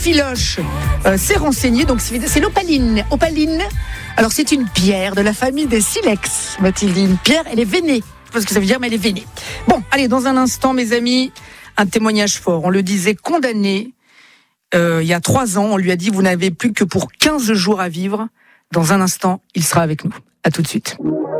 Philoche s'est renseigné. Donc c'est l'opaline. Opaline. Alors c'est une pierre de la famille des silex, m'a-t-il dit. Une pierre, elle est vénée. Parce que ça veut dire, mais elle est vénée. Bon, allez, dans un instant, mes amis, un témoignage fort. On le disait condamné il y a 3 ans. On lui a dit, vous n'avez plus que pour 15 jours à vivre. Dans un instant, il sera avec nous. À tout de suite.